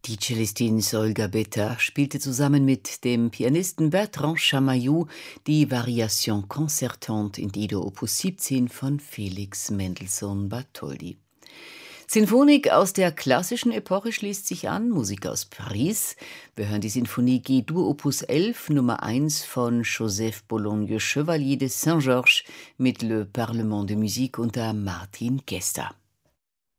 Die Cellistin Olga Betta spielte zusammen mit dem Pianisten Bertrand Chamayou die Variation concertante in Dido Opus 17 von Felix Mendelssohn Bartholdy. Sinfonik aus der klassischen Epoche schließt sich an, Musik aus Paris. Wir hören die Sinfonie G-Dur Opus 11 Nummer 1 von Joseph Bologne Chevalier de Saint-Georges mit Le Parlement de Musique unter Martin Gesta.